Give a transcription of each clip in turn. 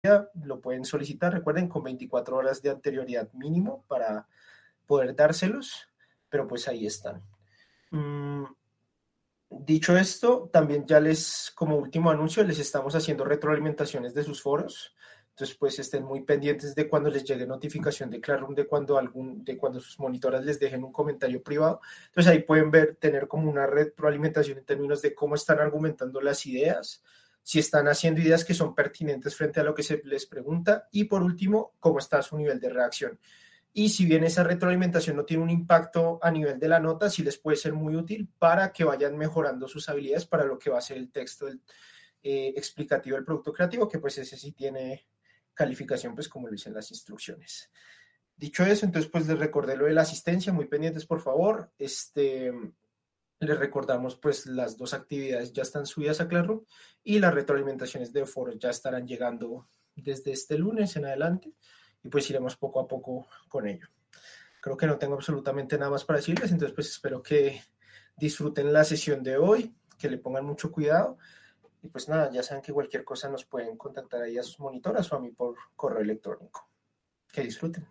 lo pueden solicitar, recuerden, con 24 horas de anterioridad mínimo para poder dárselos, pero pues ahí están. Dicho esto, también ya como último anuncio, les estamos haciendo retroalimentaciones de sus foros. Entonces, pues estén muy pendientes de cuando les llegue notificación de Classroom de cuando sus monitoras les dejen un comentario privado. Entonces ahí pueden tener como una retroalimentación en términos de cómo están argumentando las ideas, si están haciendo ideas que son pertinentes frente a lo que se les pregunta, y por último, cómo está su nivel de reacción. Y si bien esa retroalimentación no tiene un impacto a nivel de la nota, sí les puede ser muy útil para que vayan mejorando sus habilidades para lo que va a ser el texto explicativo del producto creativo, que pues ese sí tiene calificación, pues como lo dicen las instrucciones. Dicho eso, entonces pues les recordé lo de la asistencia, muy pendientes por favor. Les recordamos pues las 2 actividades ya están subidas a Classroom y las retroalimentaciones de foros ya estarán llegando desde este lunes en adelante, y pues iremos poco a poco con ello. Creo que no tengo absolutamente nada más para decirles, entonces pues espero que disfruten la sesión de hoy, que le pongan mucho cuidado, y pues nada, ya saben que cualquier cosa nos pueden contactar ahí a sus monitoras o a mí por correo electrónico. Que disfruten.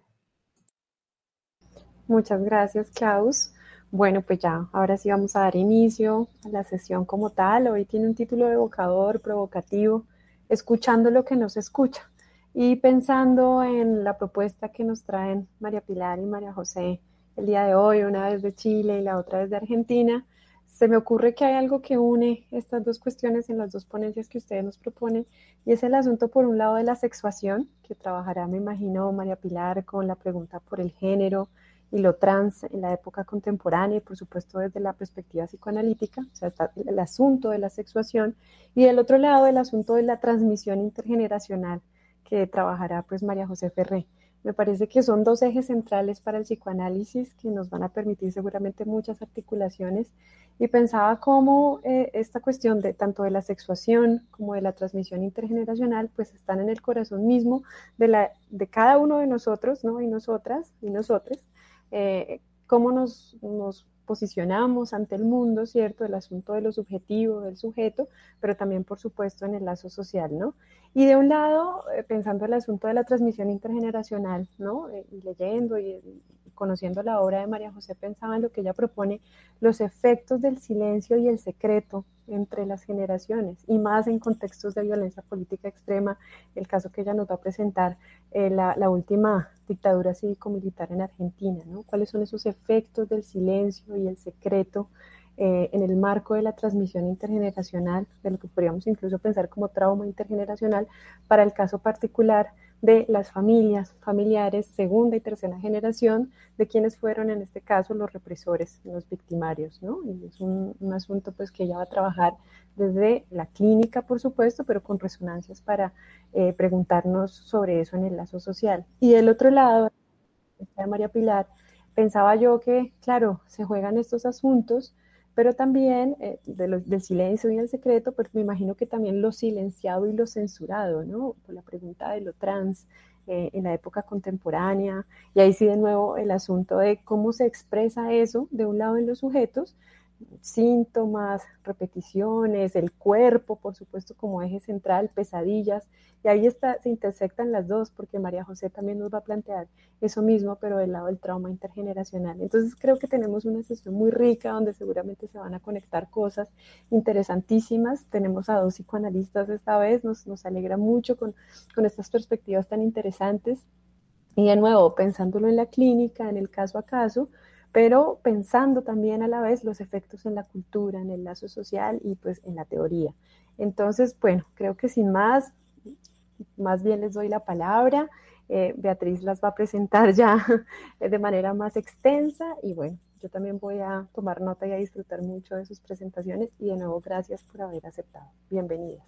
Muchas gracias, Klaus. Bueno, pues ya, ahora sí vamos a dar inicio a la sesión como tal. Hoy tiene un título evocador, provocativo, escuchando lo que no se escucha. Y pensando en la propuesta que nos traen María Pilar y María José el día de hoy, una vez de Chile y la otra vez de Argentina, se me ocurre que hay algo que une estas 2 cuestiones en las 2 ponencias que ustedes nos proponen, y es el asunto, por un lado, de la sexuación, que trabajará, me imagino, María Pilar con la pregunta por el género y lo trans en la época contemporánea, y por supuesto desde la perspectiva psicoanalítica, o sea, está el asunto de la sexuación, y del otro lado el asunto de la transmisión intergeneracional, que trabajará pues María José Ferré. Me parece que son 2 ejes centrales para el psicoanálisis que nos van a permitir seguramente muchas articulaciones, y pensaba cómo esta cuestión de tanto de la sexuación como de la transmisión intergeneracional pues están en el corazón mismo de cada uno de nosotros, ¿no? Y nosotras y nosotres, cómo nos posicionamos ante el mundo, ¿cierto? El asunto de lo subjetivo, del sujeto, pero también, por supuesto, en el lazo social, ¿no? Y de un lado, pensando el asunto de la transmisión intergeneracional, ¿no? Y leyendo y conociendo la obra de María José, pensaba en lo que ella propone, los efectos del silencio y el secreto entre las generaciones, y más en contextos de violencia política extrema, el caso que ella nos va a presentar, la última dictadura cívico-militar en Argentina, ¿no? ¿Cuáles son esos efectos del silencio y el secreto en el marco de la transmisión intergeneracional, de lo que podríamos incluso pensar como trauma intergeneracional, para el caso particular de las familiares, segunda y tercera generación, de quienes fueron en este caso los represores, los victimarios, ¿no? Y es un asunto pues que ella va a trabajar desde la clínica, por supuesto, pero con resonancias para preguntarnos sobre eso en el lazo social. Y del otro lado, de María Pilar, pensaba yo que, claro, se juegan estos asuntos, pero también del silencio y el secreto, pues me imagino que también lo silenciado y lo censurado, ¿no? Por la pregunta de lo trans en la época contemporánea, y ahí sí de nuevo el asunto de cómo se expresa eso, de un lado en los sujetos, síntomas, repeticiones, el cuerpo, por supuesto, como eje central, pesadillas, y ahí se intersectan las 2, porque María José también nos va a plantear eso mismo, pero del lado del trauma intergeneracional. Entonces creo que tenemos una sesión muy rica, donde seguramente se van a conectar cosas interesantísimas. Tenemos a 2 psicoanalistas esta vez, nos alegra mucho con estas perspectivas tan interesantes, y de nuevo, pensándolo en la clínica, en el caso a caso, pero pensando también a la vez los efectos en la cultura, en el lazo social y pues en la teoría. Entonces, bueno, creo que sin más bien les doy la palabra. Beatriz las va a presentar ya de manera más extensa, y bueno, yo también voy a tomar nota y a disfrutar mucho de sus presentaciones, y de nuevo gracias por haber aceptado. Bienvenidas.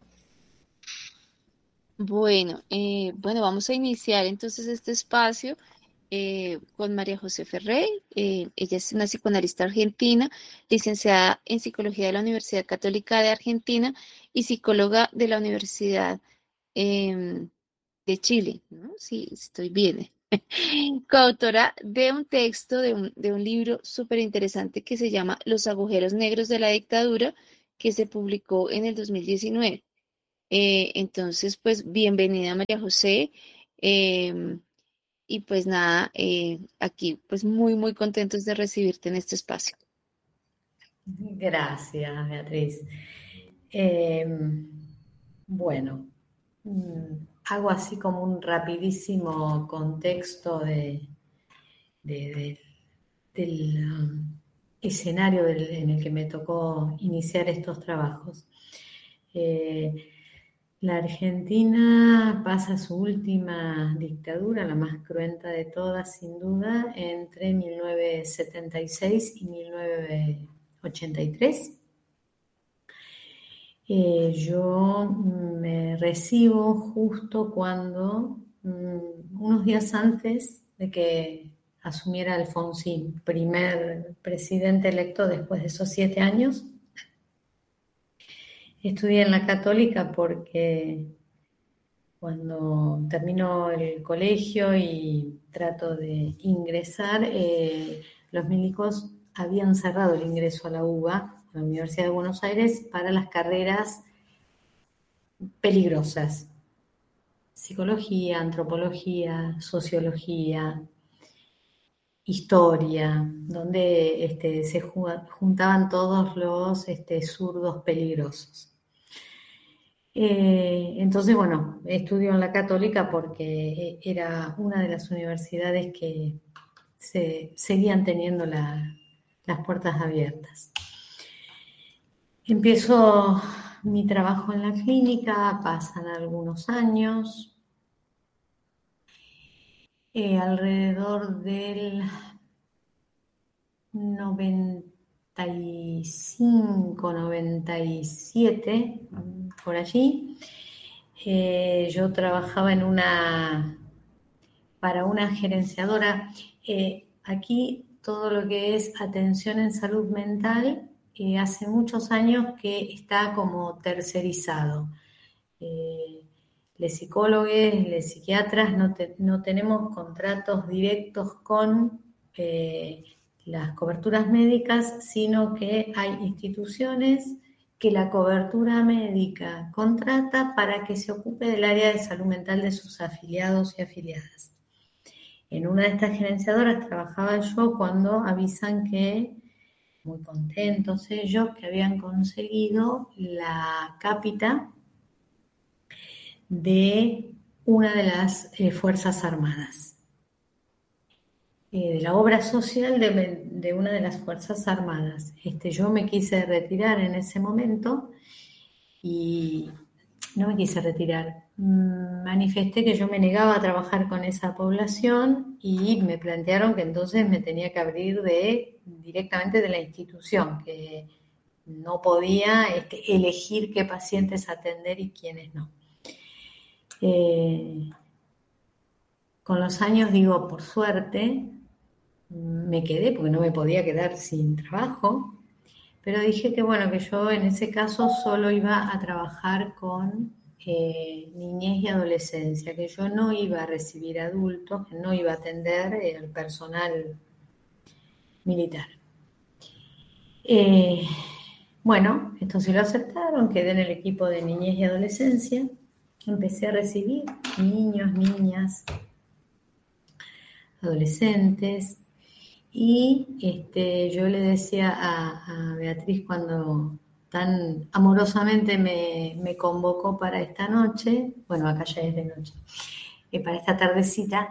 Bueno, vamos a iniciar entonces este espacio con María José Ferrey. Ella es una psicoanalista argentina, licenciada en Psicología de la Universidad Católica de Argentina y psicóloga de la Universidad de Chile, ¿no? Sí, estoy bien. Coautora de un texto, de un libro súper interesante que se llama Los agujeros negros de la dictadura, que se publicó en el 2019. Entonces, pues bienvenida María José. Y pues nada, aquí pues muy contentos de recibirte en este espacio. Gracias, Beatriz. Bueno, hago así como un rapidísimo contexto del escenario en el que me tocó iniciar estos trabajos. La Argentina pasa su última dictadura, la más cruenta de todas, sin duda, entre 1976 y 1983. Yo me recibo justo cuando, unos días antes de que asumiera Alfonsín, primer presidente electo después de esos 7 años. Estudié en la Católica porque cuando termino el colegio y trato de ingresar, los milicos habían cerrado el ingreso a la UBA, a la Universidad de Buenos Aires, para las carreras peligrosas: psicología, antropología, sociología, historia, donde se juntaban todos los zurdos peligrosos. Entonces, bueno, estudio en la Católica porque era una de las universidades que seguían teniendo las puertas abiertas. Empiezo mi trabajo en la clínica, pasan algunos años. Alrededor del 95, 97, por allí, yo trabajaba para una gerenciadora. Aquí todo lo que es atención en salud mental, hace muchos años que está como tercerizado. Los psicólogos, los psiquiatras no tenemos contratos directos con las coberturas médicas, sino que hay instituciones que la cobertura médica contrata para que se ocupe del área de salud mental de sus afiliados y afiliadas. En una de estas gerenciadoras trabajaba yo cuando avisan que, muy contentos ellos, que habían conseguido la cápita de una de las Fuerzas Armadas, de la obra social de una de las Fuerzas Armadas. Yo me quise retirar en ese momento y no me quise retirar. Manifesté que yo me negaba a trabajar con esa población y me plantearon que entonces me tenía que abrir directamente de la institución, que no podía elegir qué pacientes atender y quiénes no. Con los años, digo, por suerte, me quedé porque no me podía quedar sin trabajo, pero dije que bueno, que yo en ese caso solo iba a trabajar con niñez y adolescencia, que yo no iba a recibir adultos, que no iba a atender el personal militar. Bueno, esto sí lo aceptaron, quedé en el equipo de niñez y adolescencia. Empecé a recibir niños, niñas, adolescentes, y yo le decía a Beatriz cuando tan amorosamente me convocó para esta noche, bueno, acá ya es de noche, para esta tardecita,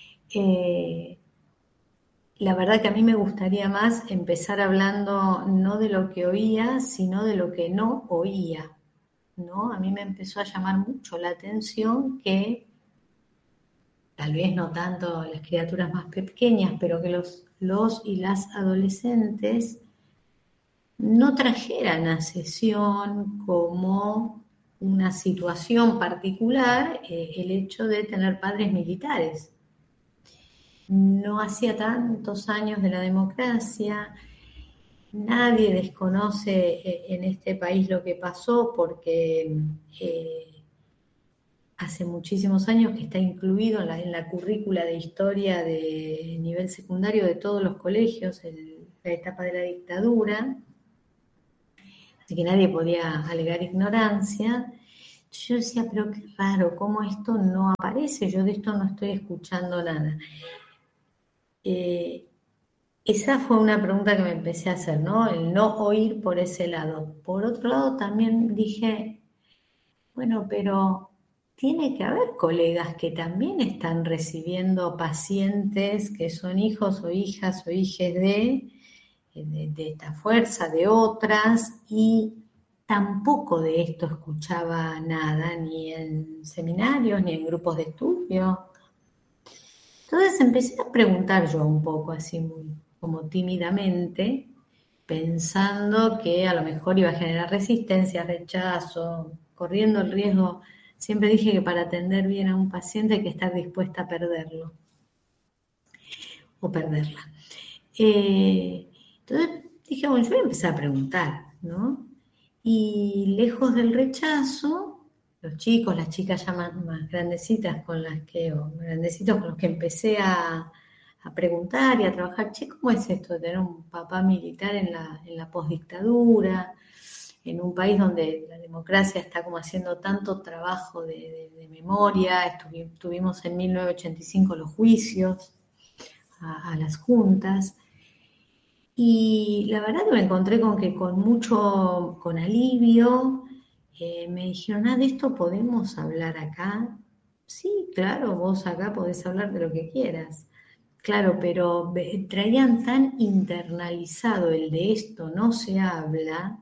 la verdad que a mí me gustaría más empezar hablando no de lo que oía, sino de lo que no oía, ¿no? A mí me empezó a llamar mucho la atención que, tal vez no tanto las criaturas más pequeñas, pero que los y las adolescentes no trajeran a sesión como una situación particular el hecho de tener padres militares. No hacía tantos años de la democracia. Nadie desconoce en este país lo que pasó porque hace muchísimos años que está incluido en la currícula de historia de nivel secundario de todos los colegios, la etapa de la dictadura, así que nadie podía alegar ignorancia. Yo decía, pero qué raro, cómo esto no aparece, yo de esto no estoy escuchando nada. Esa fue una pregunta que me empecé a hacer, ¿no? El no oír por ese lado. Por otro lado, también dije, bueno, pero tiene que haber colegas que también están recibiendo pacientes que son hijos o hijas o hijes de esta fuerza, de otras, y tampoco de esto escuchaba nada, ni en seminarios, ni en grupos de estudio. Entonces empecé a preguntar yo un poco así muy como tímidamente, pensando que a lo mejor iba a generar resistencia, rechazo, corriendo el riesgo. Siempre dije que para atender bien a un paciente hay que estar dispuesta a perderlo o perderla. Entonces dije, bueno, yo voy a empezar a preguntar, ¿no? Y lejos del rechazo, los chicos, las chicas ya más grandecitas con las que, o grandecitos con los que empecé a preguntar y a trabajar, che, ¿cómo es esto de tener un papá militar en la posdictadura, en un país donde la democracia está como haciendo tanto trabajo de memoria? Tuvimos en 1985 los juicios a las juntas, y la verdad que me encontré con que con alivio, me dijeron, de esto podemos hablar acá. Sí, claro, vos acá podés hablar de lo que quieras. Claro, pero traían tan internalizado el de esto no se habla,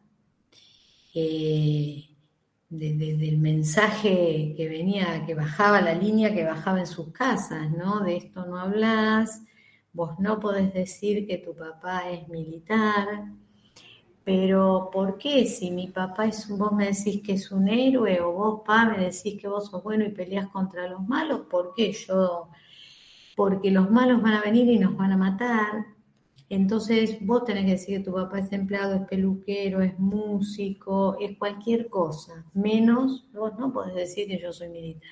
del mensaje que venía, que bajaba la línea, que bajaba en sus casas, ¿no? De esto no hablas, vos no podés decir que tu papá es militar, pero ¿por qué? Si mi papá vos me decís que es un héroe, o vos, pa, me decís que vos sos bueno y peleás contra los malos, ¿por qué porque los malos van a venir y nos van a matar? Entonces vos tenés que decir que tu papá es empleado, es peluquero, es músico, es cualquier cosa, menos vos no podés decir que yo soy militar.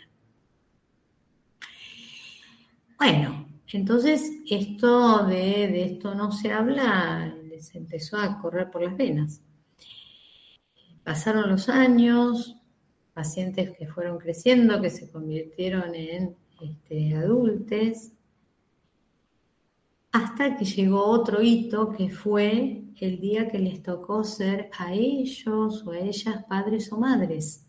Bueno, entonces esto de esto no se habla, les empezó a correr por las venas. Pasaron los años, pacientes que fueron creciendo, que se convirtieron en adultos, hasta que llegó otro hito, que fue el día que les tocó ser a ellos o a ellas padres o madres.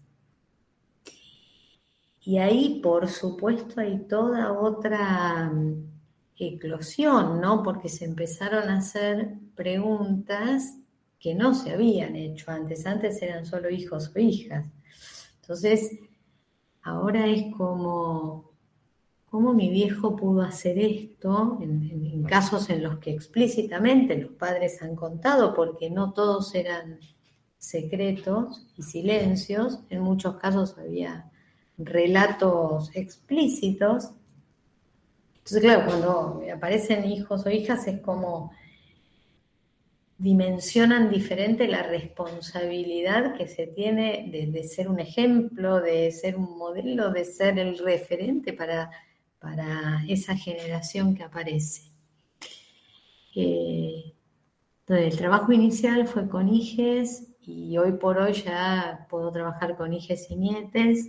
Y ahí, por supuesto, hay toda otra eclosión, ¿no? Porque se empezaron a hacer preguntas que no se habían hecho antes. Antes eran solo hijos o hijas. Entonces, ahora es como, ¿cómo mi viejo pudo hacer esto? En casos en los que explícitamente los padres han contado, porque no todos eran secretos y silencios, en muchos casos había relatos explícitos. Entonces, claro, cuando aparecen hijos o hijas es como dimensionan diferente la responsabilidad que se tiene de ser un ejemplo, de ser un modelo, de ser el referente para esa generación que aparece. Entonces, el trabajo inicial fue con hijes, y hoy por hoy ya puedo trabajar con hijes y nietes.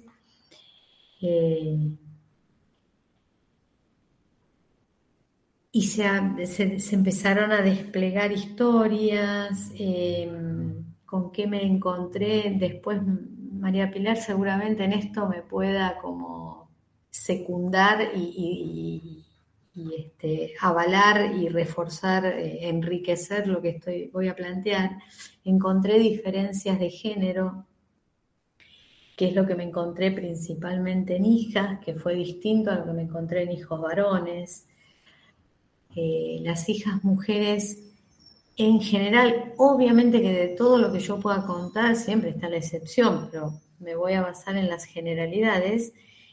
Y se empezaron a desplegar historias, con qué me encontré. Después María Pilar seguramente en esto me pueda como secundar y avalar y reforzar, enriquecer lo que voy a plantear. Encontré diferencias de género, que es lo que me encontré principalmente en hijas, que fue distinto a lo que me encontré en hijos varones. Las hijas mujeres en general, obviamente que de todo lo que yo pueda contar siempre está la excepción, pero me voy a basar en las generalidades.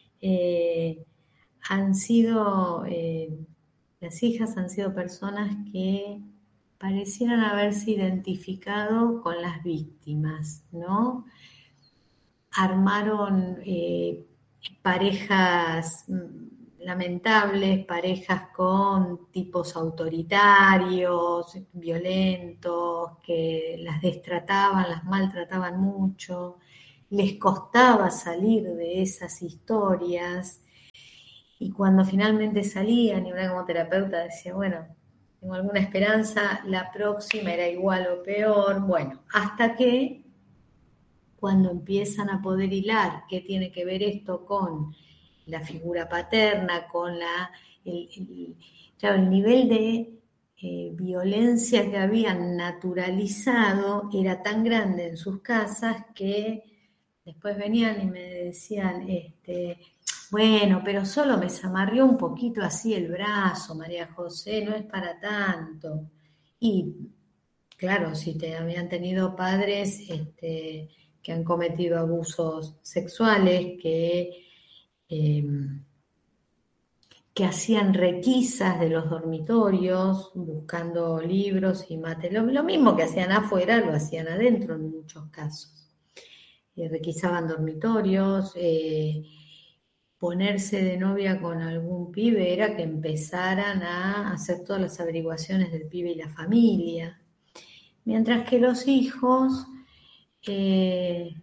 Las hijas han sido personas que parecieran haberse identificado con las víctimas, ¿no? Armaron parejas lamentables, parejas con tipos autoritarios, violentos, que las destrataban, las maltrataban mucho, les costaba salir de esas historias, y cuando finalmente salían y una como terapeuta decía, bueno, tengo alguna esperanza, la próxima era igual o peor, bueno, hasta que cuando empiezan a poder hilar qué tiene que ver esto con la figura paterna, con el nivel de violencia que habían naturalizado era tan grande en sus casas que después venían y me decían, bueno, pero solo me zamarrió un poquito así el brazo, María José, no es para tanto. Y claro, si te habían tenido padres que han cometido abusos sexuales, que hacían requisas de los dormitorios, buscando libros y material. Lo mismo que hacían afuera, lo hacían adentro en muchos casos. Requisaban dormitorios, ponerse de novia con algún pibe era que empezaran a hacer todas las averiguaciones del pibe y la familia. Mientras que los hijos se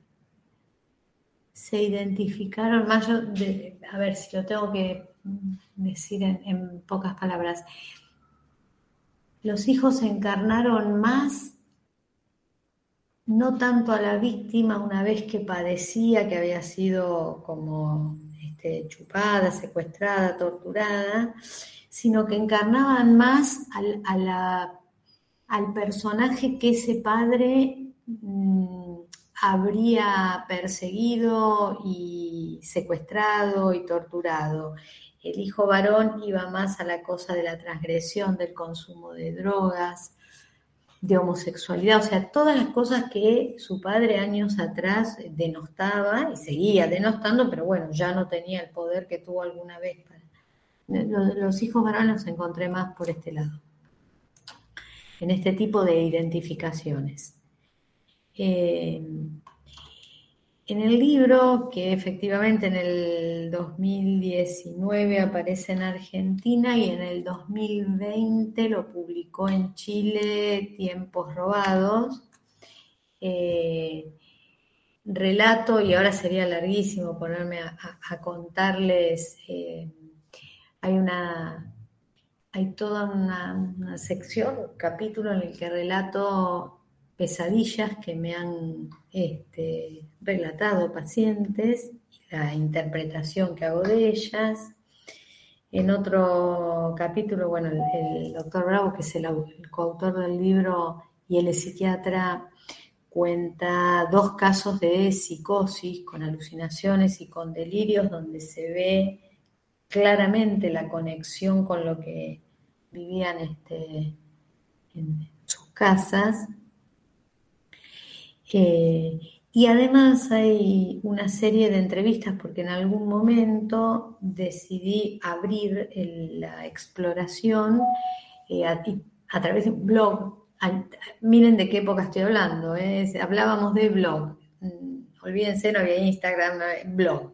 identificaron más, a ver si lo tengo que decir en pocas palabras, los hijos encarnaron más, no tanto a la víctima una vez que padecía, que había sido como chupada, secuestrada, torturada, sino que encarnaban más al personaje que ese padre habría perseguido y secuestrado y torturado. El hijo varón iba más a la cosa de la transgresión, del consumo de drogas, de homosexualidad, o sea, todas las cosas que su padre años atrás denostaba y seguía denostando, pero bueno, ya no tenía el poder que tuvo alguna vez. Los hijos varones los encontré más por este lado, en este tipo de identificaciones. En el libro, que efectivamente en el 2019 aparece en Argentina y en el 2020 lo publicó en Chile, Tiempos Robados, relato, y ahora sería larguísimo ponerme a contarles, hay toda una sección, un capítulo en el que relato pesadillas que me han relatado pacientes y la interpretación que hago de ellas. En otro capítulo, bueno, el doctor Bravo, que es el coautor del libro y él es psiquiatra, cuenta 2 casos de psicosis con alucinaciones y con delirios donde se ve claramente la conexión con lo que vivían en sus casas. Y además hay una serie de entrevistas porque en algún momento decidí abrir la exploración a través de un blog. Miren de qué época estoy hablando, hablábamos de blog. Olvídense, no había Instagram, no había blog.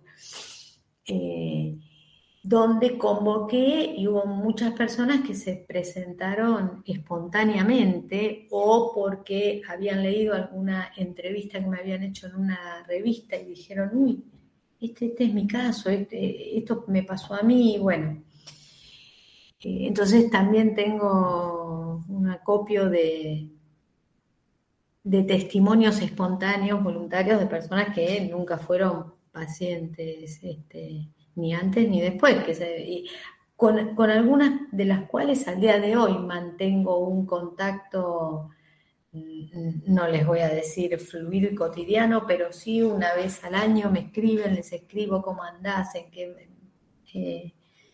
Donde convoqué y hubo muchas personas que se presentaron espontáneamente o porque habían leído alguna entrevista que me habían hecho en una revista y dijeron, uy, este es mi caso, esto me pasó a mí, bueno. Entonces también tengo un acopio de testimonios espontáneos, voluntarios, de personas que nunca fueron pacientes, ni antes ni después, con algunas de las cuales al día de hoy mantengo un contacto, no les voy a decir fluido y cotidiano, pero sí una vez al año me escriben, les escribo cómo andás, en qué.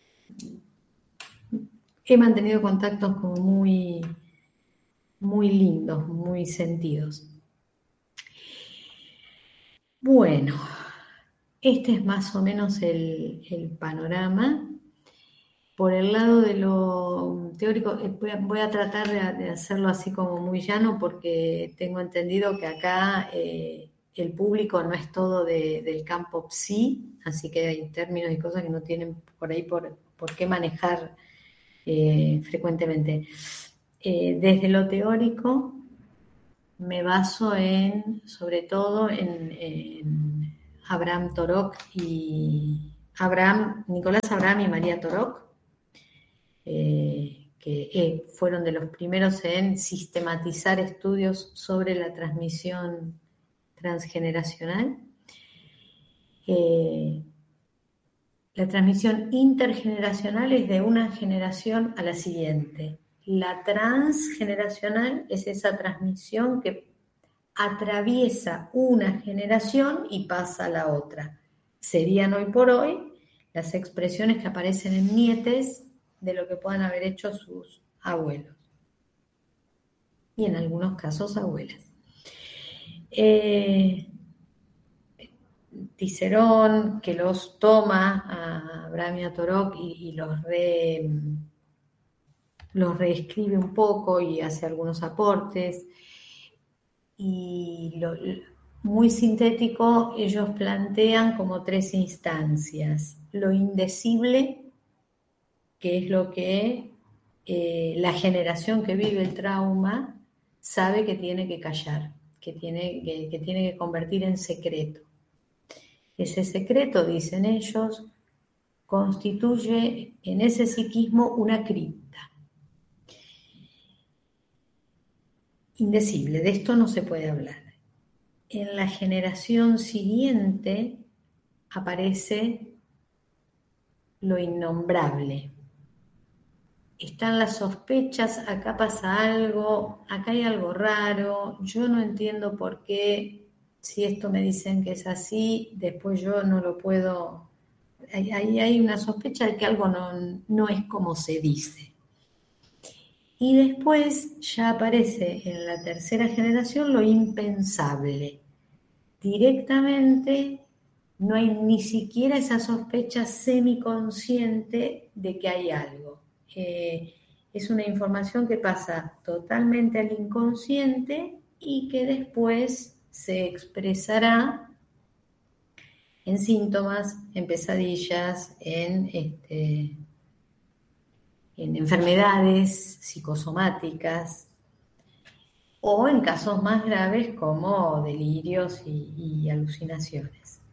He mantenido contactos como muy, muy lindos, muy sentidos. Bueno, este es más o menos el panorama. Por el lado de lo teórico, voy a tratar de hacerlo así como muy llano porque tengo entendido que acá el público no es todo del campo psi, así que hay términos y cosas que no tienen por ahí por qué manejar frecuentemente. Desde lo teórico me baso sobre todo en Nicolás Abraham y María Torok, que fueron de los primeros en sistematizar estudios sobre la transmisión transgeneracional. La transmisión intergeneracional es de una generación a la siguiente. La transgeneracional es esa transmisión que atraviesa una generación y pasa a la otra. Serían hoy por hoy las expresiones que aparecen en nietes de lo que puedan haber hecho sus abuelos. Y en algunos casos abuelas. Cicerón, que los toma a Abraham y a Torok y los reescribe un poco y hace algunos aportes. Y muy sintético, ellos plantean como 3 instancias. Lo indecible, que es lo que la generación que vive el trauma sabe que tiene que callar, que tiene que convertir en secreto. Ese secreto, dicen ellos, constituye en ese psiquismo una cripta. Indecible, de esto no se puede hablar. En la generación siguiente aparece lo innombrable. Están las sospechas, acá pasa algo, acá hay algo raro, yo no entiendo por qué. Si esto me dicen que es así, después yo no lo puedo. Ahí hay una sospecha de que algo no es como se dice. Y después ya aparece en la tercera generación lo impensable. Directamente no hay ni siquiera esa sospecha semiconsciente de que hay algo. Es una información que pasa totalmente al inconsciente y que después se expresará en síntomas, en pesadillas, en enfermedades psicosomáticas o en casos más graves como delirios y alucinaciones.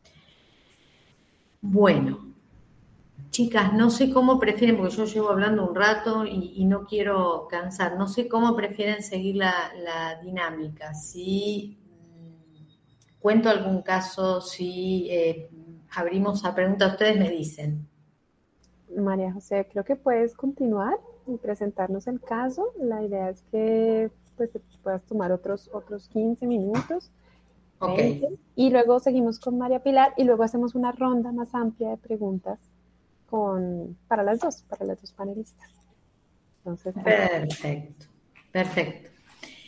Bueno, chicas, no sé cómo prefieren, porque yo llevo hablando un rato y no quiero cansar, no sé cómo prefieren seguir la dinámica, si cuento algún caso, si abrimos a preguntas, ustedes me dicen. María José, creo que puedes continuar y presentarnos el caso. La idea es que pues, te puedas tomar otros 15 minutos. Okay. Y luego seguimos con María Pilar y luego hacemos una ronda más amplia de preguntas para las dos panelistas. Entonces, perfecto.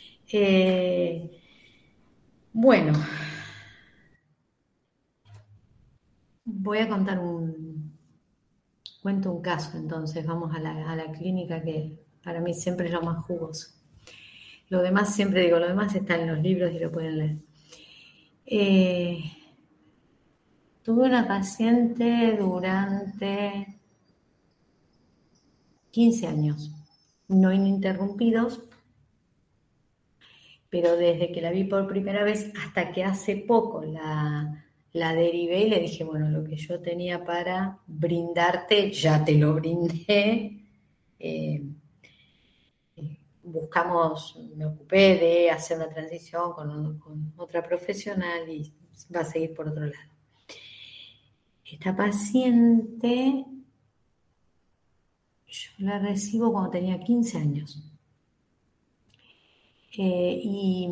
Bueno, voy a contar cuento un caso, entonces vamos a la clínica, que para mí siempre es lo más jugoso. Lo demás, siempre digo, lo demás está en los libros y lo pueden leer. Tuve una paciente durante 15 años, no ininterrumpidos, pero desde que la vi por primera vez hasta que hace poco la derivé y le dije, bueno, lo que yo tenía para brindarte, ya te lo brindé. Me ocupé de hacer una transición con otra profesional y va a seguir por otro lado. Esta paciente, yo la recibo cuando tenía 15 años. Y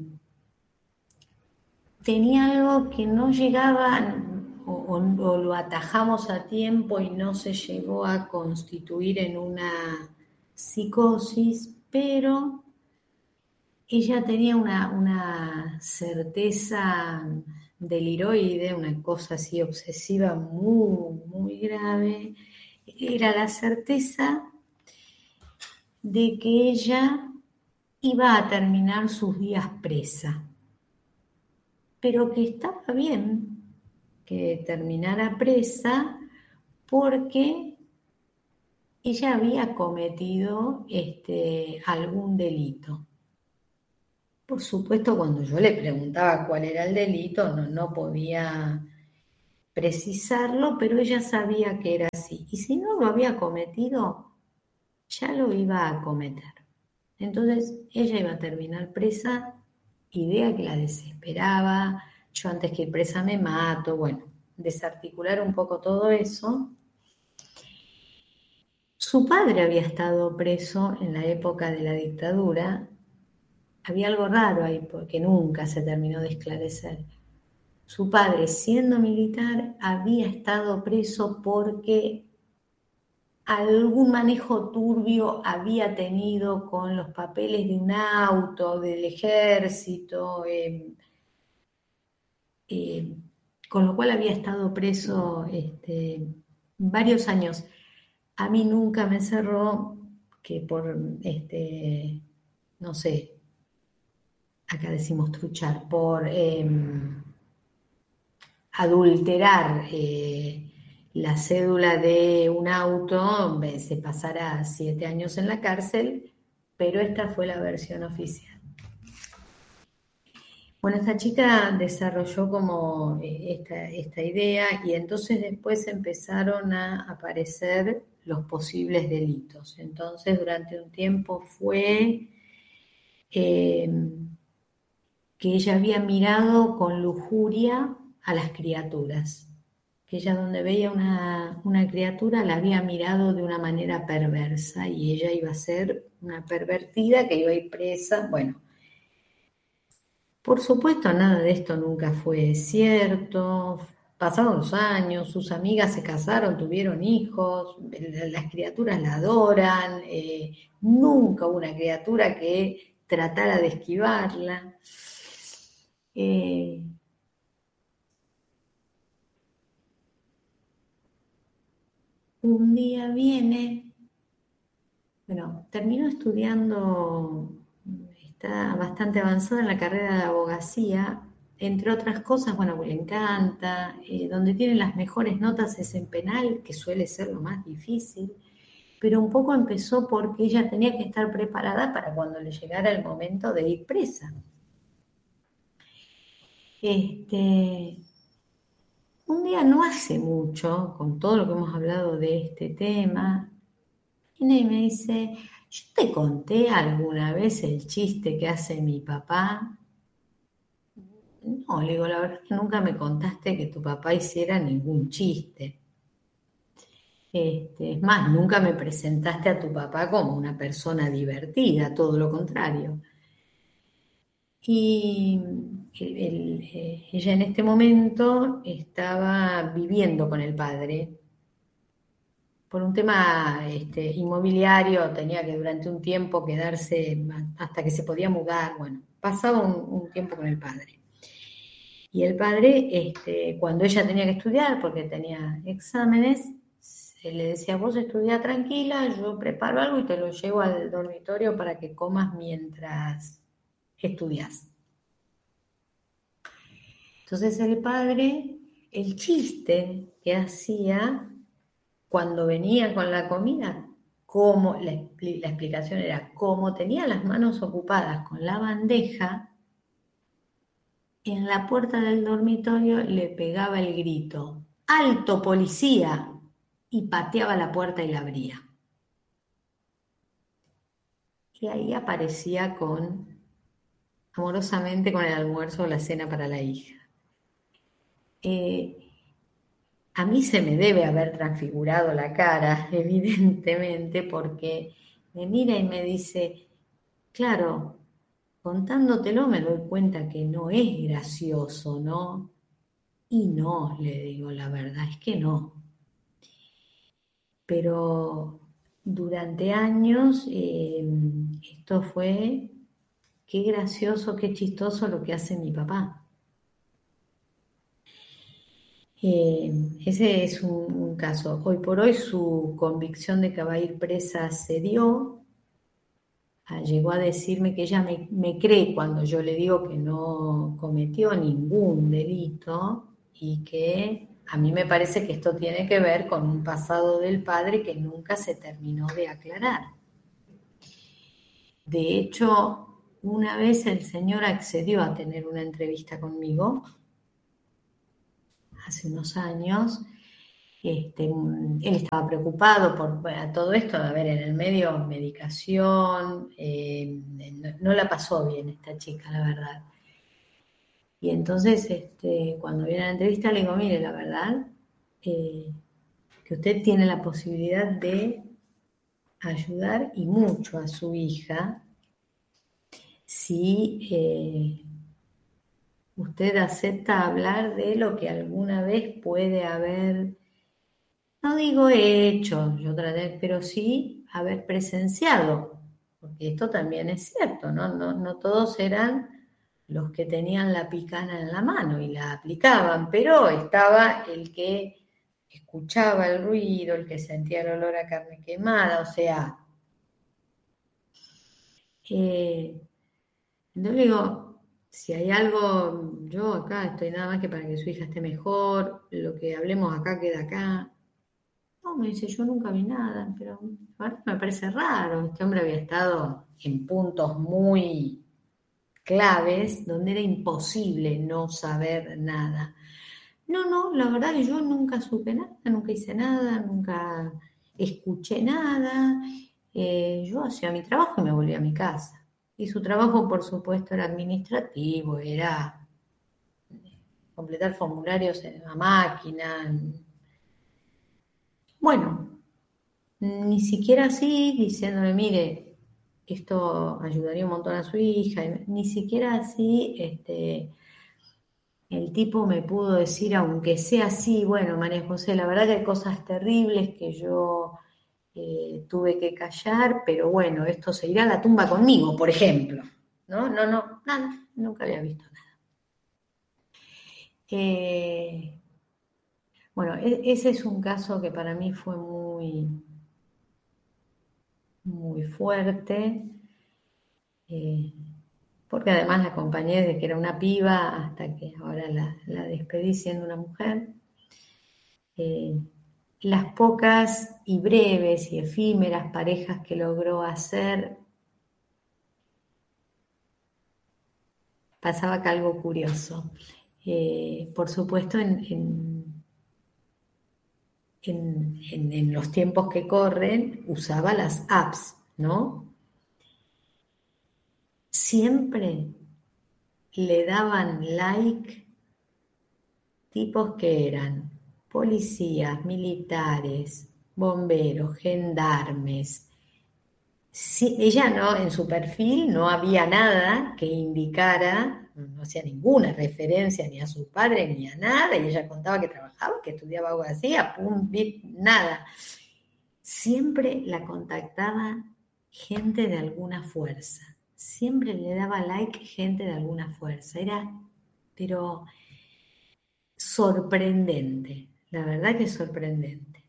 tenía algo que no llegaba o lo atajamos a tiempo y no se llegó a constituir en una psicosis, pero ella tenía una certeza deliroide, una cosa así obsesiva muy, muy grave. Era la certeza de que ella iba a terminar sus días presa, pero que estaba bien que terminara presa porque ella había cometido algún delito. Por supuesto, cuando yo le preguntaba cuál era el delito, no podía precisarlo, pero ella sabía que era así. Y si no lo había cometido, ya lo iba a cometer. Entonces, ella iba a terminar presa, idea que la desesperaba. Yo antes que ir presa me mato. Bueno, desarticular un poco todo eso. Su padre había estado preso en la época de la dictadura. Había algo raro ahí porque nunca se terminó de esclarecer. Su padre, siendo militar, había estado preso porque algún manejo turbio había tenido con los papeles de un auto, del ejército, con lo cual había estado preso varios años. A mí nunca me cerró que por, no sé, acá decimos truchar, por adulterar la cédula de un auto, se pasará 7 años en la cárcel, pero esta fue la versión oficial. Bueno, esta chica desarrolló como esta idea y entonces después empezaron a aparecer los posibles delitos. Entonces, durante un tiempo fue que ella había mirado con lujuria a las criaturas, que ella donde veía una criatura la había mirado de una manera perversa y ella iba a ser una pervertida que iba a ir presa. Bueno, por supuesto nada de esto nunca fue cierto. Pasaron los años, sus amigas se casaron, tuvieron hijos, las criaturas la adoran, nunca hubo una criatura que tratara de esquivarla. Un día viene, bueno, terminó estudiando, está bastante avanzada en la carrera de abogacía, entre otras cosas, bueno, pues le encanta, donde tiene las mejores notas es en penal, que suele ser lo más difícil, pero un poco empezó porque ella tenía que estar preparada para cuando le llegara el momento de ir presa. Un día no hace mucho, con todo lo que hemos hablado de este tema, viene y me dice, yo te conté alguna vez el chiste que hace mi papá. No, le digo, la verdad es que nunca me contaste que tu papá hiciera ningún chiste. Es más, nunca me presentaste a tu papá como una persona divertida, todo lo contrario. Y ella en este momento estaba viviendo con el padre. Por un tema inmobiliario, tenía que durante un tiempo quedarse hasta que se podía mudar. Bueno, pasaba un tiempo con el padre. Y el padre, cuando ella tenía que estudiar, porque tenía exámenes, se le decía, vos estudia tranquila, yo preparo algo y te lo llevo al dormitorio para que comas mientras estudias. Entonces el padre, el chiste que hacía cuando venía con la comida, la explicación era, como tenía las manos ocupadas con la bandeja, en la puerta del dormitorio le pegaba el grito, ¡alto policía! Y pateaba la puerta y la abría. Y ahí aparecía amorosamente con el almuerzo o la cena para la hija. A mí se me debe haber transfigurado la cara, evidentemente, porque me mira y me dice, claro, contándotelo me doy cuenta que no es gracioso, ¿no? Y no, le digo, la verdad es que no. Pero durante años esto fue, qué gracioso, qué chistoso lo que hace mi papá. Ese es un caso. Hoy por hoy su convicción de que va a ir presa se dio. Llegó a decirme que ella me cree cuando yo le digo que no cometió ningún delito y que a mí me parece que esto tiene que ver con un pasado del padre que nunca se terminó de aclarar. De hecho, una vez el señor accedió a tener una entrevista conmigo, hace unos años. Él estaba preocupado por todo esto, a ver, en el medio medicación, no la pasó bien esta chica, la verdad. Y entonces, cuando viene a la entrevista, le digo, mire, la verdad, que usted tiene la posibilidad de ayudar y mucho a su hija si usted acepta hablar de lo que alguna vez puede haber, no digo hecho, pero sí haber presenciado, porque esto también es cierto, ¿no? No todos eran los que tenían la picana en la mano y la aplicaban, pero estaba el que escuchaba el ruido, el que sentía el olor a carne quemada, o sea, entonces le digo, si hay algo, yo acá estoy nada más que para que su hija esté mejor, lo que hablemos acá queda acá. No, me dice, yo nunca vi nada, pero ahora me parece raro. Este hombre había estado en puntos muy claves donde era imposible no saber nada. No, la verdad que yo nunca supe nada, nunca hice nada, nunca escuché nada. Yo hacía mi trabajo y me volví a mi casa. Y su trabajo, por supuesto, era administrativo, era completar formularios en la máquina. Bueno, ni siquiera así, diciéndole, mire, esto ayudaría un montón a su hija, ni siquiera así, el tipo me pudo decir, aunque sea así, bueno, María José, la verdad que hay cosas terribles que yo tuve que callar, pero bueno, esto se irá a la tumba conmigo, por ejemplo. No, nada, nunca había visto nada. Bueno, ese es un caso que para mí fue muy, muy fuerte, porque además la acompañé desde que era una piba hasta que ahora la despedí siendo una mujer. Las pocas y breves y efímeras parejas que logró hacer, pasaba acá algo curioso. Por supuesto, en los tiempos que corren, usaba las apps, ¿no? Siempre le daban like tipos que eran policías, militares, bomberos, gendarmes. Sí, ella no, en su perfil no había nada que indicara, no hacía ninguna referencia ni a su padre ni a nada, y ella contaba que trabajaba, que estudiaba algo así, nada. Siempre la contactaba gente de alguna fuerza, siempre le daba like gente de alguna fuerza, pero sorprendente, la verdad que es sorprendente.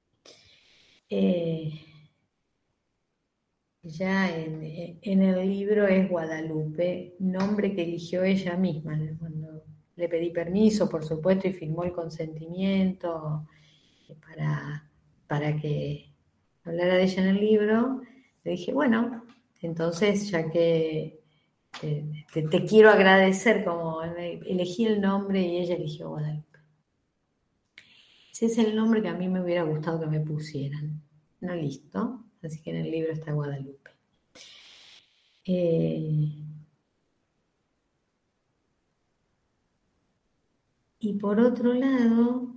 Ya en el libro es Guadalupe, nombre que eligió ella misma. Cuando le pedí permiso, por supuesto, y firmó el consentimiento para que hablara de ella en el libro, le dije, bueno, entonces ya que te quiero agradecer, como elegí el nombre y ella eligió Guadalupe. Ese es el nombre que a mí me hubiera gustado que me pusieran. No, listo. Así que en el libro está Guadalupe. Y por otro lado,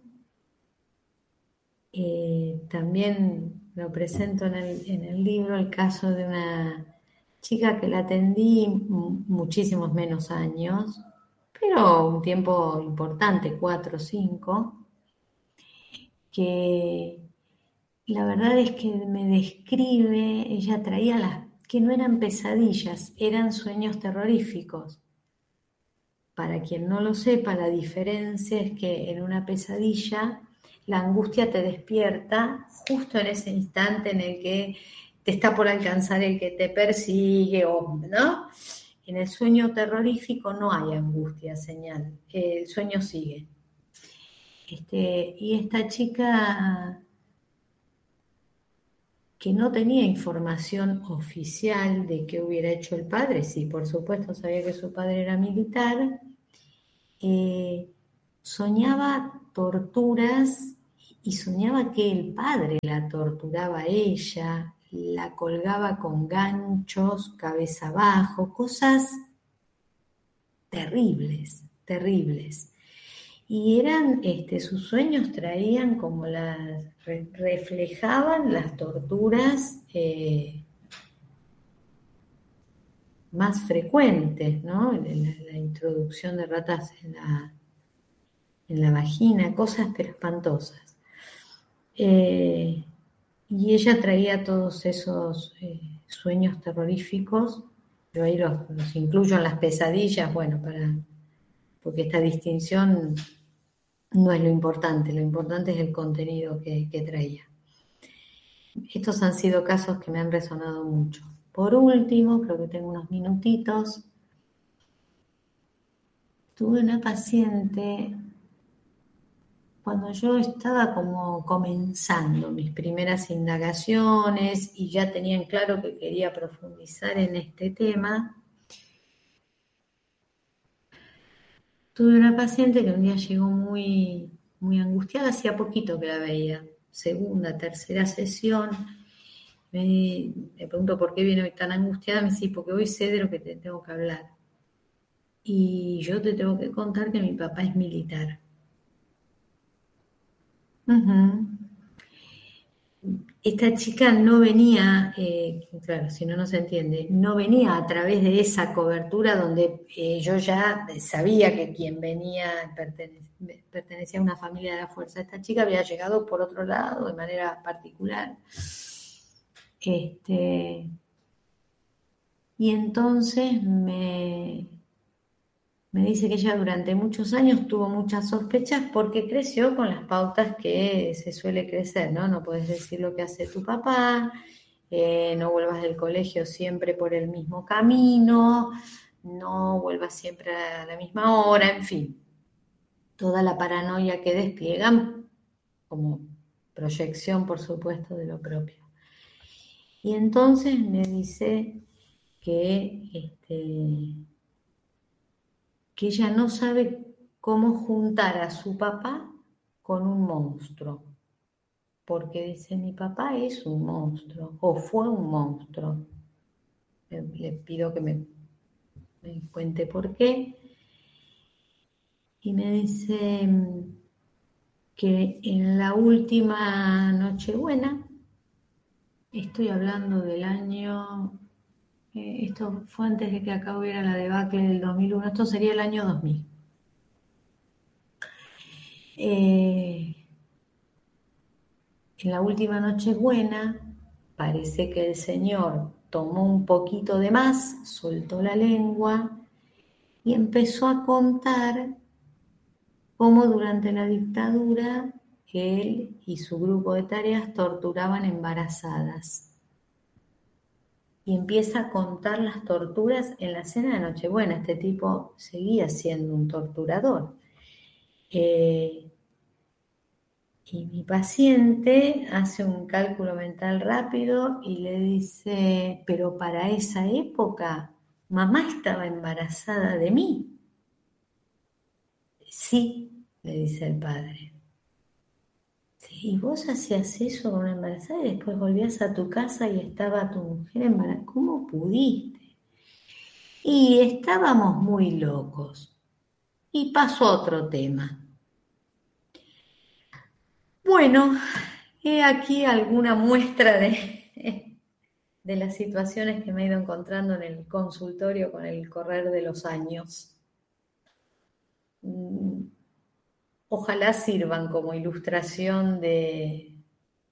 también lo presento en el libro el caso de una chica que la atendí muchísimos menos años, pero un tiempo importante, 4 o 5, que la verdad es que me describe, ella traía que no eran pesadillas, eran sueños terroríficos. Para quien no lo sepa, la diferencia es que en una pesadilla la angustia te despierta justo en ese instante en el que te está por alcanzar el que te persigue, ¿no? En el sueño terrorífico no hay angustia, señal, el sueño sigue. Y esta chica que no tenía información oficial de qué hubiera hecho el padre. Sí, por supuesto, sabía que su padre era militar. Soñaba torturas y soñaba que el padre la torturaba a ella, la colgaba con ganchos, cabeza abajo, cosas terribles, terribles. Y eran, sus sueños traían como reflejaban las torturas más frecuentes, ¿no? La introducción de ratas en la vagina, cosas pero espantosas. Y ella traía todos esos sueños terroríficos, yo ahí los incluyo en las pesadillas, bueno, porque esta distinción no es lo importante es el contenido que traía. Estos han sido casos que me han resonado mucho. Por último, creo que tengo unos minutitos, tuve una paciente cuando yo estaba como comenzando mis primeras indagaciones y ya tenía en claro que quería profundizar en este tema. Tuve una paciente que un día llegó muy, muy angustiada, hacía poquito que la veía, segunda, tercera sesión. Me pregunto por qué viene hoy tan angustiada, me dice, porque hoy sé de lo que te tengo que hablar. Y yo te tengo que contar que mi papá es militar. Esta chica no venía, claro, si no, no se entiende, no venía a través de esa cobertura donde yo ya sabía que quien venía pertenecía a una familia de la fuerza. Esta chica había llegado por otro lado, de manera particular. Y entonces me dice que ella durante muchos años tuvo muchas sospechas porque creció con las pautas que se suele crecer, ¿no? No puedes decir lo que hace tu papá, no vuelvas del colegio siempre por el mismo camino, no vuelvas siempre a la misma hora, en fin. Toda la paranoia que despliegan como proyección, por supuesto, de lo propio. Y entonces me dice que ella no sabe cómo juntar a su papá con un monstruo, porque dice, mi papá es un monstruo, o fue un monstruo. Le pido que me cuente por qué. Y me dice que en la última Nochebuena, estoy hablando del año... esto fue antes de que acá hubiera la debacle del 2001, esto sería el año 2000. En la última Nochebuena parece que el señor tomó un poquito de más, soltó la lengua y empezó a contar cómo durante la dictadura él y su grupo de tareas torturaban embarazadas. Y empieza a contar las torturas en la cena de Nochebuena. Este tipo seguía siendo un torturador. Y mi paciente hace un cálculo mental rápido y le dice, pero para esa época, mamá estaba embarazada de mí. Sí, le dice el padre. Sí, y vos hacías eso con una embarazada y después volvías a tu casa y estaba tu mujer embarazada. ¿Cómo pudiste? Y estábamos muy locos. Y pasó a otro tema. Bueno, he aquí alguna muestra de las situaciones que me he ido encontrando en el consultorio con el correr de los años. Ojalá sirvan como ilustración del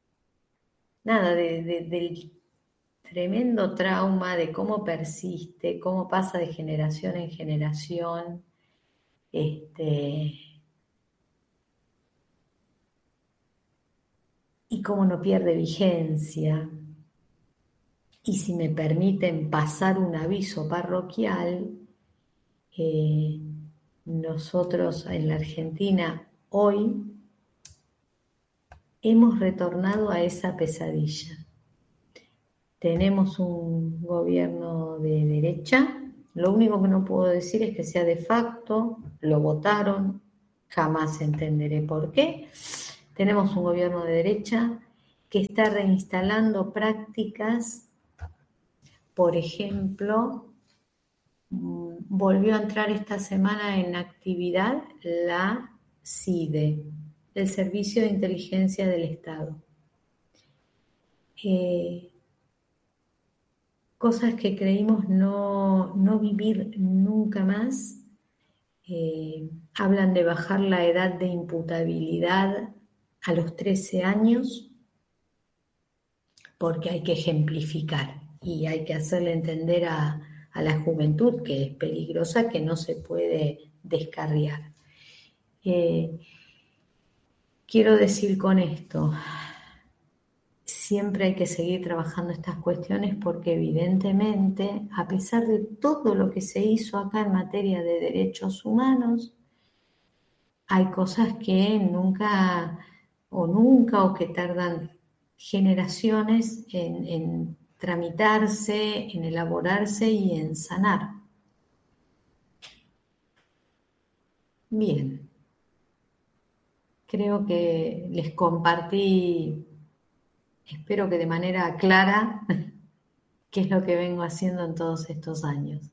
tremendo trauma, de cómo persiste, cómo pasa de generación en generación, y cómo no pierde vigencia. Y si me permiten pasar un aviso parroquial, nosotros en la Argentina hoy hemos retornado a esa pesadilla. Tenemos un gobierno de derecha. Lo único que no puedo decir es que sea de facto, lo votaron, jamás entenderé por qué. Tenemos un gobierno de derecha que está reinstalando prácticas, por ejemplo, volvió a entrar esta semana en actividad la CIDE, el Servicio de Inteligencia del Estado. Cosas que creímos no vivir nunca más. Hablan de bajar la edad de imputabilidad a los 13 años porque hay que ejemplificar y hay que hacerle entender a la juventud que es peligrosa, que no se puede descarriar. Quiero decir con esto, siempre hay que seguir trabajando estas cuestiones porque evidentemente, a pesar de todo lo que se hizo acá en materia de derechos humanos, hay cosas que nunca o que tardan generaciones en tramitarse, en elaborarse y en sanar. Bien, creo que les compartí, espero que de manera clara, qué es lo que vengo haciendo en todos estos años.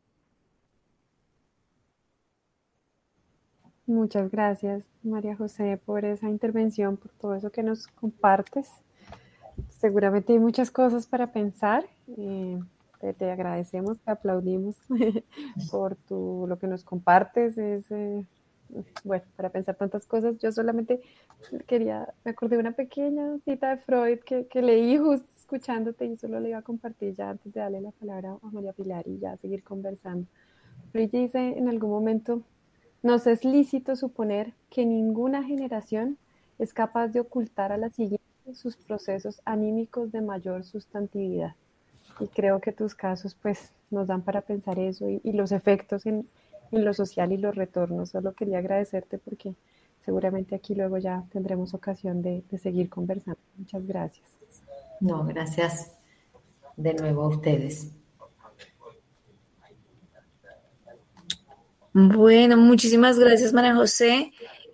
Muchas gracias, María José, por esa intervención, por todo eso que nos compartes. Seguramente hay muchas cosas para pensar. Te agradecemos, te aplaudimos por lo que nos compartes. Bueno, para pensar tantas cosas. Yo solamente me acordé de una pequeña cita de Freud que leí justo escuchándote y solo le iba a compartir ya antes de darle la palabra a María Pilar y ya seguir conversando. Freud dice en algún momento: nos es lícito suponer que ninguna generación es capaz de ocultar a la siguiente sus procesos anímicos de mayor sustantividad. Y creo que tus casos pues nos dan para pensar eso y los efectos en lo social y los retornos. Solo quería agradecerte porque seguramente aquí luego ya tendremos ocasión de seguir conversando. Muchas gracias. No, gracias de nuevo a ustedes. Bueno, muchísimas gracias, María José.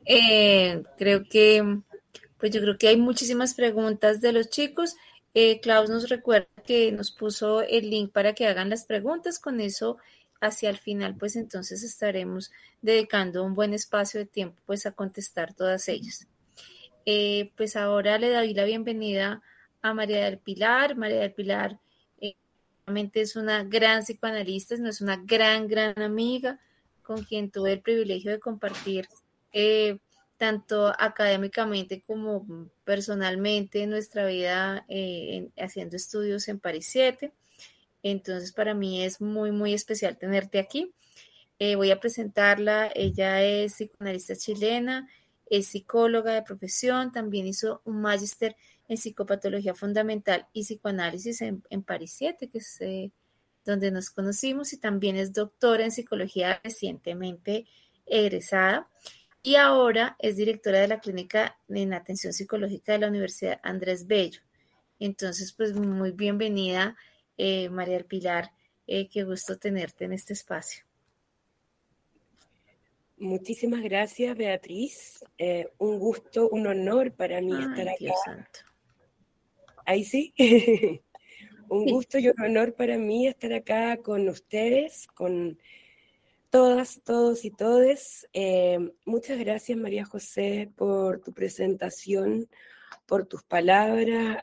Yo creo que hay muchísimas preguntas de los chicos. Klaus nos recuerda que nos puso el link para que hagan las preguntas. Con eso, hacia el final, pues entonces estaremos dedicando un buen espacio de tiempo pues a contestar todas ellas. Pues ahora le doy la bienvenida a María del Pilar. María del Pilar realmente es una gran psicoanalista, es una gran amiga con quien tuve el privilegio de compartir tanto académicamente como personalmente nuestra vida haciendo estudios en París 7. Entonces para mí es muy especial tenerte aquí. Voy a presentarla. Ella es psicoanalista chilena, es psicóloga de profesión, también hizo un magíster en psicopatología fundamental y psicoanálisis en París 7, que es donde nos conocimos, y también es doctora en psicología recientemente egresada, y ahora es directora de la clínica en atención psicológica de la Universidad Andrés Bello. Entonces, pues muy bienvenida, María del Pilar, qué gusto tenerte en este espacio. Muchísimas gracias, Beatriz. Un gusto, un honor para mí estar acá. Dios santo. Ahí sí. Un gusto y un honor para mí estar acá con ustedes, con todas, todos y todes. Muchas gracias, María José, por tu presentación, por tus palabras,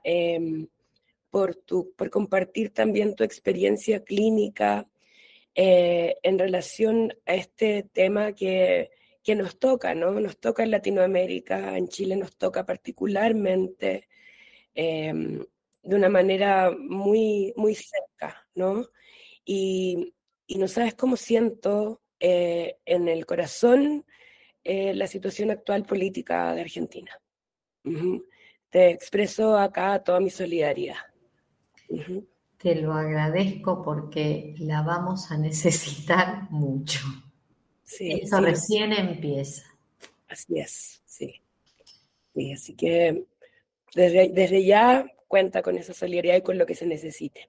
por compartir también tu experiencia clínica en relación a este tema que nos toca, ¿no? Nos toca en Latinoamérica, en Chile nos toca particularmente, de una manera muy cerca, ¿no? Y no sabes cómo siento en el corazón la situación actual política de Argentina. Uh-huh. Te expreso acá toda mi solidaridad. Uh-huh. Te lo agradezco porque la vamos a necesitar mucho. Sí, Esto sí, recién empieza. Así es, sí. Así que desde ya cuenta con esa solidaridad y con lo que se necesite.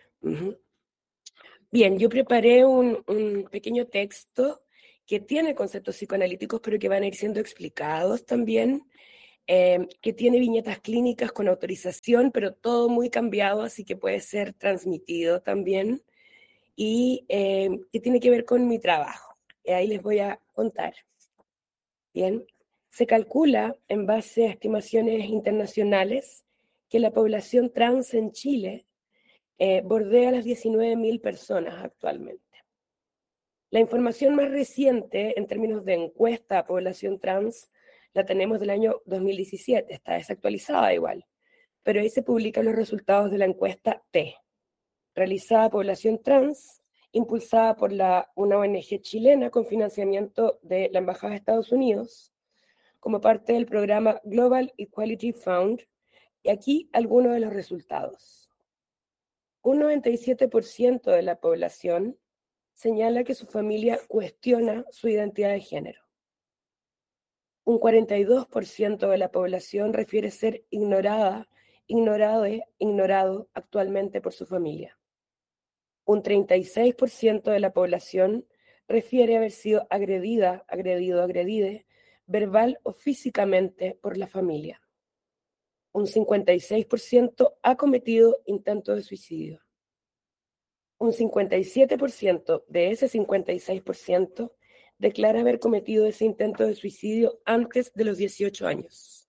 Bien, yo preparé un pequeño texto que tiene conceptos psicoanalíticos, pero que van a ir siendo explicados también, que tiene viñetas clínicas con autorización, pero todo muy cambiado, así que puede ser transmitido también, y que tiene que ver con mi trabajo. Y ahí les voy a contar. Bien, se calcula en base a estimaciones internacionales que la población trans en Chile bordea las 19.000 personas actualmente. La información más reciente en términos de encuesta a población trans la tenemos del año 2017, está desactualizada igual, pero ahí se publican los resultados de la encuesta T, realizada a población trans, impulsada por una ONG chilena con financiamiento de la Embajada de Estados Unidos, como parte del programa Global Equality Fund, y aquí algunos de los resultados. Un 97% de la población señala que su familia cuestiona su identidad de género. Un 42% de la población refiere ser ignorado actualmente por su familia. Un 36% de la población refiere haber sido agredido, verbal o físicamente por la familia. Un 56% ha cometido intentos de suicidio. Un 57% de ese 56% declara haber cometido ese intento de suicidio antes de los 18 años.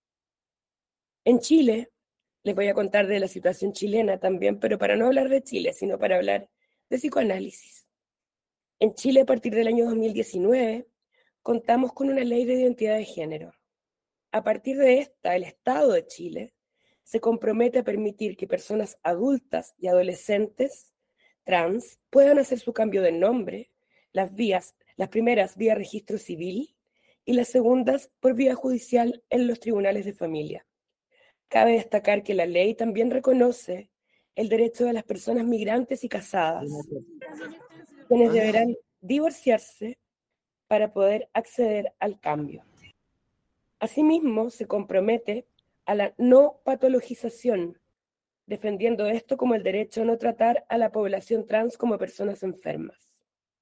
En Chile, les voy a contar de la situación chilena también, pero para no hablar de Chile, sino para hablar de psicoanálisis. En Chile, a partir del año 2019, contamos con una ley de identidad de género. A partir de esta, el Estado de Chile se compromete a permitir que personas adultas y adolescentes trans puedan hacer su cambio de nombre, las primeras vía registro civil y las segundas por vía judicial en los tribunales de familia. Cabe destacar que la ley también reconoce el derecho de las personas migrantes y casadas, quienes deberán divorciarse para poder acceder al cambio. Asimismo, se compromete a la no patologización, defendiendo esto como el derecho a no tratar a la población trans como personas enfermas.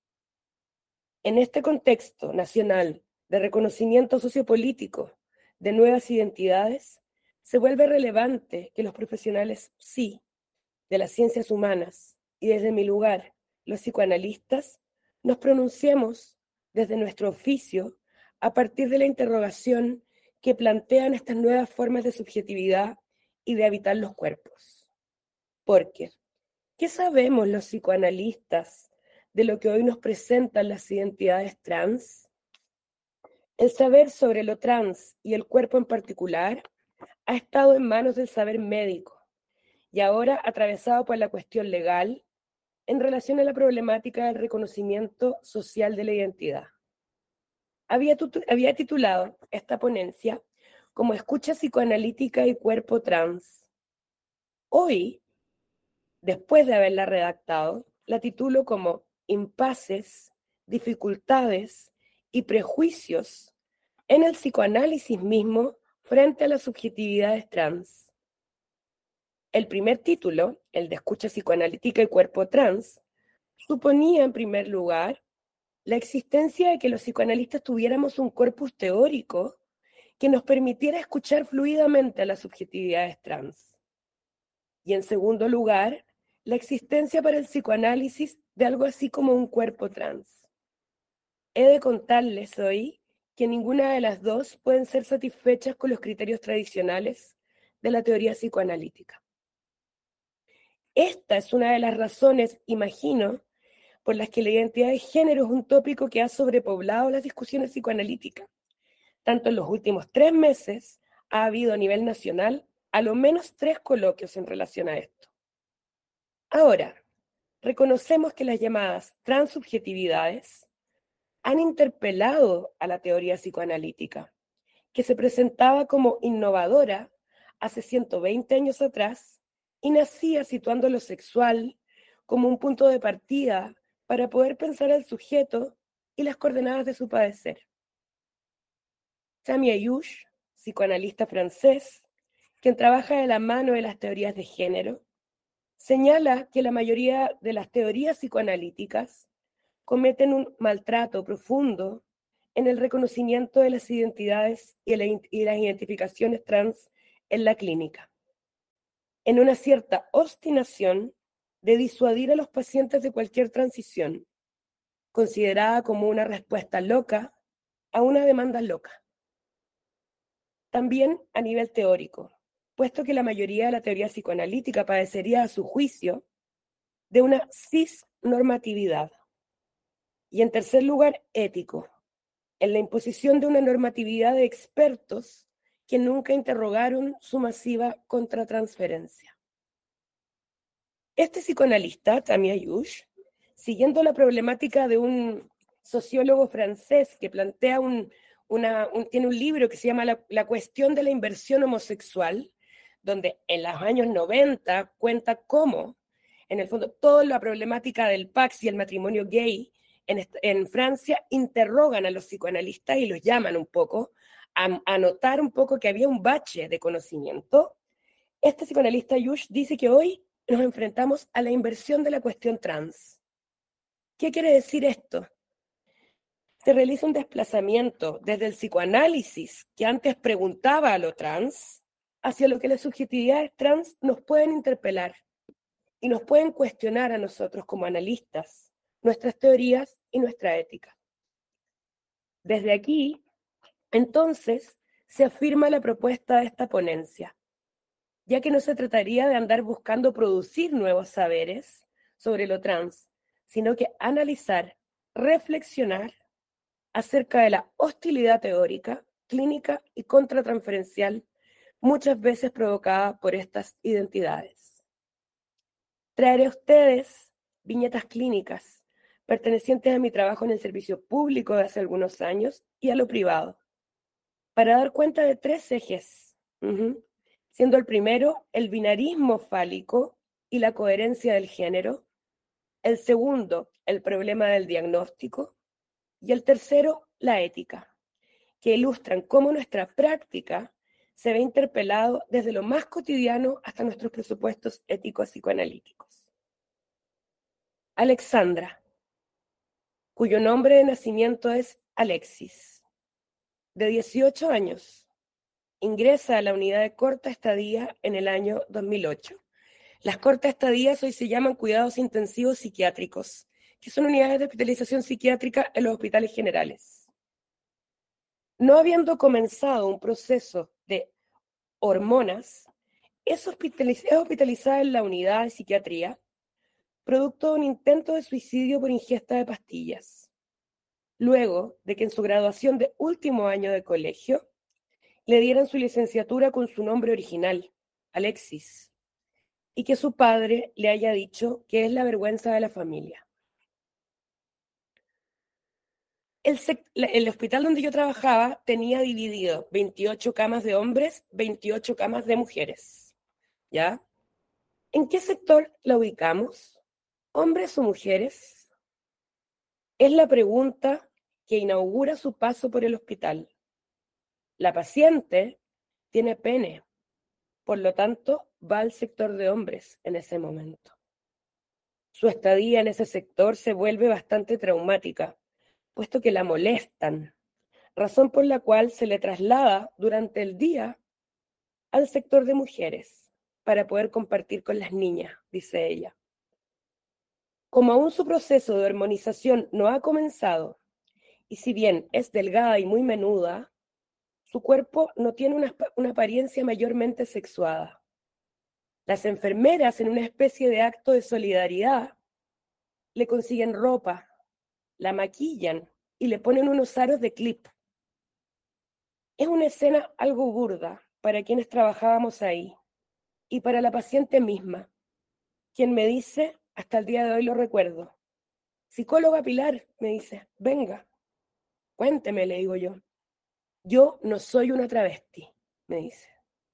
En este contexto nacional de reconocimiento sociopolítico de nuevas identidades, se vuelve relevante que los profesionales de las ciencias humanas y desde mi lugar, los psicoanalistas, nos pronunciemos desde nuestro oficio a partir de la interrogación que plantean estas nuevas formas de subjetividad y de habitar los cuerpos. Porque, ¿qué sabemos los psicoanalistas de lo que hoy nos presentan las identidades trans? El saber sobre lo trans y el cuerpo en particular ha estado en manos del saber médico y ahora atravesado por la cuestión legal en relación a la problemática del reconocimiento social de la identidad. Había titulado esta ponencia como Escucha psicoanalítica y cuerpo trans. Hoy, después de haberla redactado, la titulo como Impases, dificultades y prejuicios en el psicoanálisis mismo frente a las subjetividades trans. El primer título, el de Escucha psicoanalítica y cuerpo trans, suponía en primer lugar la existencia de que los psicoanalistas tuviéramos un corpus teórico que nos permitiera escuchar fluidamente a las subjetividades trans. Y en segundo lugar, la existencia para el psicoanálisis de algo así como un cuerpo trans. He de contarles hoy que ninguna de las dos pueden ser satisfechas con los criterios tradicionales de la teoría psicoanalítica. Esta es una de las razones, imagino, por las que la identidad de género es un tópico que ha sobrepoblado las discusiones psicoanalíticas. Tanto en los últimos 3 meses ha habido a nivel nacional a lo menos 3 coloquios en relación a esto. Ahora, reconocemos que las llamadas transubjetividades han interpelado a la teoría psicoanalítica, que se presentaba como innovadora hace 120 años atrás y nacía situando lo sexual como un punto de partida para poder pensar al sujeto y las coordenadas de su padecer. Sami Ayush, psicoanalista francés, quien trabaja de la mano de las teorías de género, señala que la mayoría de las teorías psicoanalíticas cometen un maltrato profundo en el reconocimiento de las identidades y las identificaciones trans en la clínica, en una cierta obstinación de disuadir a los pacientes de cualquier transición, considerada como una respuesta loca a una demanda loca. También a nivel teórico, puesto que la mayoría de la teoría psicoanalítica padecería, a su juicio, de una cisnormatividad. Y en tercer lugar, ético, en la imposición de una normatividad de expertos que nunca interrogaron su masiva contratransferencia. Este psicoanalista, Tammy Ayush, siguiendo la problemática de un sociólogo francés que plantea tiene un libro que se llama La cuestión de la inversión homosexual, donde en los años 90 cuenta cómo, en el fondo, toda la problemática del Pax y el matrimonio gay en Francia interrogan a los psicoanalistas y los llaman un poco a notar un poco que había un bache de conocimiento. Este psicoanalista Ayush dice que hoy nos enfrentamos a la inversión de la cuestión trans. ¿Qué quiere decir esto? Se realiza un desplazamiento desde el psicoanálisis, que antes preguntaba a lo trans, hacia lo que las subjetividades trans nos pueden interpelar y nos pueden cuestionar a nosotros como analistas, nuestras teorías y nuestra ética. Desde aquí, entonces, se afirma la propuesta de esta ponencia, ya que no se trataría de andar buscando producir nuevos saberes sobre lo trans, sino que analizar, reflexionar acerca de la hostilidad teórica, clínica y contratransferencial, muchas veces provocada por estas identidades. Traeré a ustedes viñetas clínicas pertenecientes a mi trabajo en el servicio público de hace algunos años y a lo privado, para dar cuenta de tres ejes, siendo el primero el binarismo fálico y la coherencia del género, el segundo el problema del diagnóstico y el tercero la ética, que ilustran cómo nuestra práctica se ve interpelado desde lo más cotidiano hasta nuestros presupuestos éticos psicoanalíticos. Alexandra, cuyo nombre de nacimiento es Alexis, de 18 años, ingresa a la unidad de corta estadía en el año 2008. Las cortas estadías hoy se llaman cuidados intensivos psiquiátricos, que son unidades de hospitalización psiquiátrica en los hospitales generales. No habiendo comenzado un proceso de hormonas, es hospitalizada en la unidad de psiquiatría, producto de un intento de suicidio por ingesta de pastillas, luego de que en su graduación de último año de colegio le dieran su licenciatura con su nombre original, Alexis, y que su padre le haya dicho que es la vergüenza de la familia. El hospital donde yo trabajaba tenía dividido 28 camas de hombres, 28 camas de mujeres, ¿ya? ¿En qué sector la ubicamos? ¿Hombres o mujeres? Es la pregunta que inaugura su paso por el hospital. La paciente tiene pene, por lo tanto, va al sector de hombres en ese momento. Su estadía en ese sector se vuelve bastante traumática, puesto que la molestan, razón por la cual se le traslada durante el día al sector de mujeres para poder compartir con las niñas, dice ella. Como aún su proceso de hormonización no ha comenzado, y si bien es delgada y muy menuda, su cuerpo no tiene una apariencia mayormente sexuada. Las enfermeras, en una especie de acto de solidaridad, le consiguen ropa, la maquillan y le ponen unos aros de clip. Es una escena algo burda para quienes trabajábamos ahí y para la paciente misma, quien me dice, hasta el día de hoy lo recuerdo, psicóloga Pilar, me dice, venga, cuénteme, le digo yo. Yo no soy una travesti, me dice.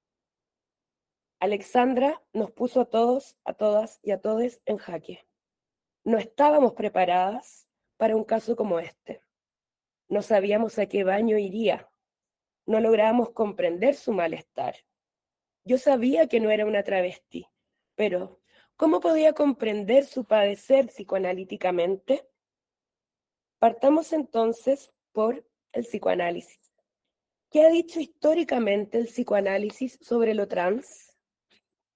Alexandra nos puso a todos, a todas y a todes en jaque. No estábamos preparadas para un caso como este. No sabíamos a qué baño iría. No lográbamos comprender su malestar. Yo sabía que no era una travesti, pero ¿cómo podía comprender su padecer psicoanalíticamente? Partamos entonces por el psicoanálisis. ¿Qué ha dicho históricamente el psicoanálisis sobre lo trans?